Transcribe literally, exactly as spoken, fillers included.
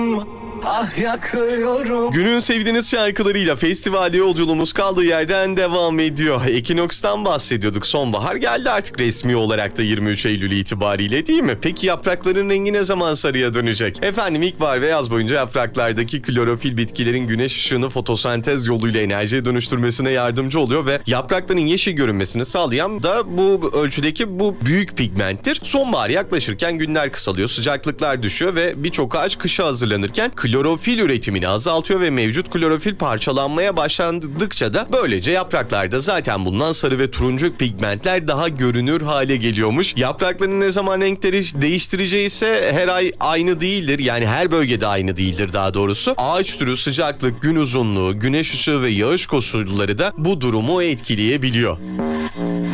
Ah yakıyorum. Günün sevdiğiniz şarkılarıyla festivalde yolculuğumuz kaldığı yerden devam ediyor. Ekinoks'tan bahsediyorduk. Sonbahar geldi artık resmi olarak da yirmi üç Eylül itibariyle, değil mi? Peki yaprakların rengi ne zaman sarıya dönecek? Efendim, ilkbahar ve yaz boyunca yapraklardaki klorofil bitkilerin güneş ışığını fotosentez yoluyla enerjiye dönüştürmesine yardımcı oluyor ve yaprakların yeşil görünmesini sağlayan da bu ölçüdeki bu büyük pigmenttir. Sonbahar yaklaşırken günler kısalıyor, sıcaklıklar düşüyor ve birçok ağaç kışa hazırlanırken klorofil üretimini azaltıyor ve mevcut klorofil parçalanmaya başlandıkça da böylece yapraklarda zaten bulunan sarı ve turuncu pigmentler daha görünür hale geliyormuş. Yaprakların ne zaman renkleri değiştireceği ise her ay aynı değildir. Yani her bölgede aynı değildir daha doğrusu. Ağaç türü, sıcaklık, gün uzunluğu, güneş ışığı ve yağış koşulları da bu durumu etkileyebiliyor.